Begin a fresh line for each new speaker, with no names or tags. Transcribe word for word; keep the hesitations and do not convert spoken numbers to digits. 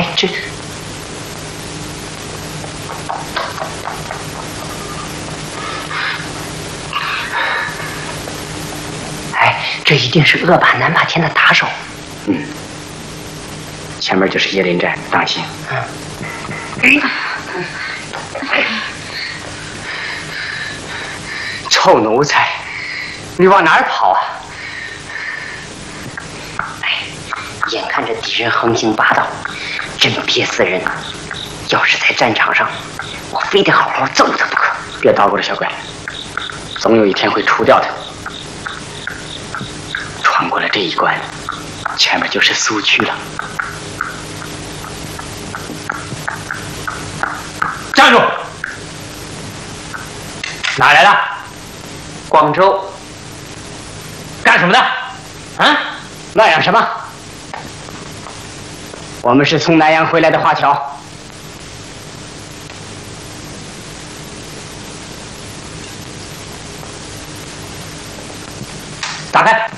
这，哎，这一定是恶霸南霸天的打手。
嗯，前面就是椰林寨，当心。嗯。臭奴才，你往哪儿跑啊？
哎，眼看着敌人横行霸道，真憋死人。要是在战场上，我非得好好揍他不可。
别捣鼓了，小鬼，总有一天会除掉他。穿过了这一关，前面就是苏区了。站住！哪来的？
广州。
干什么的？啊？乱嚷什么？我们是从南阳回来的华侨。打开。